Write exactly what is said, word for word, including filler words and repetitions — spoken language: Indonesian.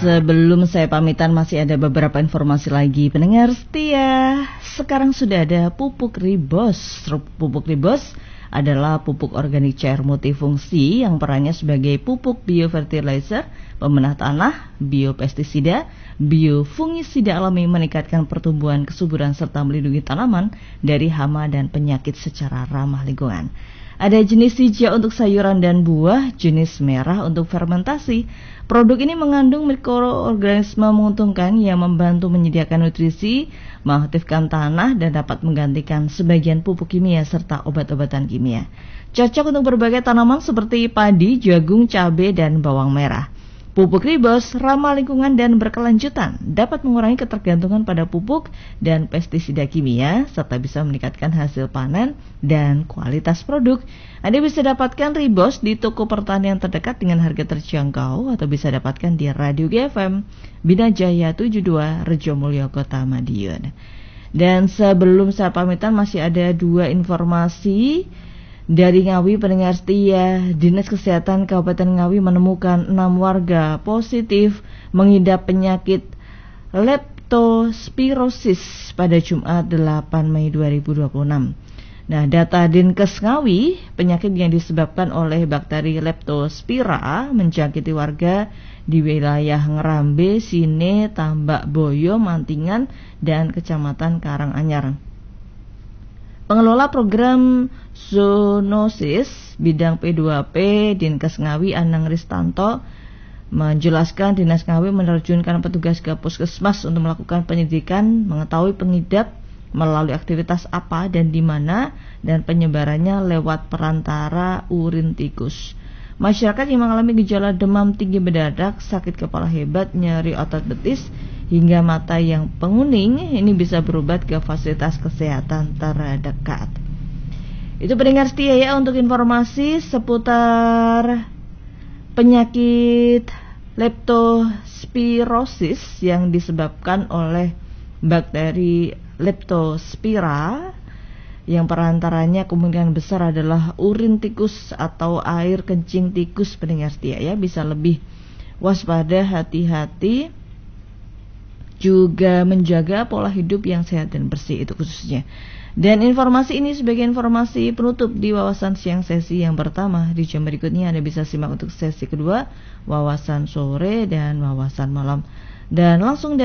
sebelum saya pamitan masih ada beberapa informasi lagi pendengar setia. Sekarang sudah ada pupuk Ribos. Pupuk Ribos adalah pupuk organik cair multifungsi yang perannya sebagai pupuk biofertilizer, pemenah tanah, biopestisida, biofungisida alami, meningkatkan pertumbuhan, kesuburan serta melindungi tanaman dari hama dan penyakit secara ramah lingkungan. Ada jenis hijau untuk sayuran dan buah, jenis merah untuk fermentasi. Produk ini mengandung mikroorganisme menguntungkan yang membantu menyediakan nutrisi, mengaktifkan tanah, dan dapat menggantikan sebagian pupuk kimia serta obat-obatan kimia. Cocok untuk berbagai tanaman seperti padi, jagung, cabai, dan bawang merah. Pupuk Ribos ramah lingkungan dan berkelanjutan, dapat mengurangi ketergantungan pada pupuk dan pestisida kimia, serta bisa meningkatkan hasil panen dan kualitas produk. Anda bisa dapatkan Ribos di toko pertanian terdekat dengan harga terjangkau, atau bisa dapatkan di Radio G F M Bina Jaya tujuh puluh dua Rejomulyo, Kota Madiun. Dan sebelum saya pamitan masih ada dua informasi dari Ngawi pendengar setia. Dinas Kesehatan Kabupaten Ngawi menemukan enam warga positif mengidap penyakit leptospirosis pada Jumat delapan Mei dua ribu dua puluh enam. Nah, data Dinkes Ngawi, penyakit yang disebabkan oleh bakteri Leptospira menjangkiti warga di wilayah Ngerambe, Sine, Tambak Boyo, Mantingan, dan Kecamatan Karanganyar. Pengelola program zoonosis bidang P dua P Dinkes Ngawi, Anang Ristanto, menjelaskan Dinas Ngawi menerjunkan petugas ke puskesmas untuk melakukan penyelidikan, mengetahui pengidap melalui aktivitas apa dan di mana, dan penyebarannya lewat perantara urin tikus. Masyarakat yang mengalami gejala demam tinggi mendadak, sakit kepala hebat, nyeri otot betis, hingga mata yang penguning, ini bisa berobat ke fasilitas kesehatan terdekat. Itu pendengar setia ya untuk informasi seputar penyakit leptospirosis yang disebabkan oleh bakteri Leptospira, yang perantaranya kemungkinan besar adalah urin tikus atau air kencing tikus. Pendengar setia ya, bisa lebih waspada, hati-hati, juga menjaga pola hidup yang sehat dan bersih, itu khususnya. Dan informasi ini sebagai informasi penutup di wawasan siang sesi yang pertama. Di jam berikutnya Anda bisa simak untuk sesi kedua, wawasan sore dan wawasan malam. Dan langsung dari